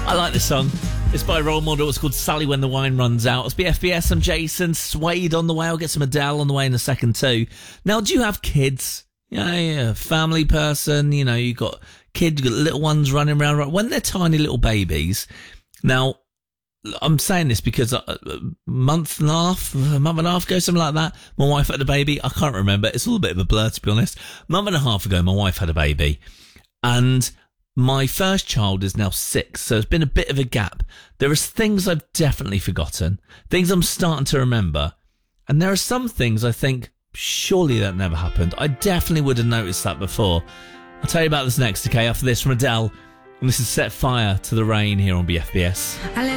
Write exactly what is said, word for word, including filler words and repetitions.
I like this song. It's by Role Model. It's called Sally When the Wine Runs Out. It's B F B S. I'm Jason. Suede on the way. I'll get some Adele on the way in a second too. Now, do you have kids? Yeah, yeah, family person. You know, you got kids, you got little ones running around. When they're tiny little babies. Now, I'm saying this because a month and a half, a month and a half ago, something like that, my wife had a baby. I can't remember. It's all a bit of a blur, to be honest. A month and a half ago, my wife had a baby. And my first child is now six, so it's been a bit of a gap. There are things I've definitely forgotten, things I'm starting to remember, and there are some things I think, surely that never happened. I definitely would have noticed that before. I'll tell you about this next, okay, after this from Adele, and this is Set Fire to the Rain here on B F B S. I let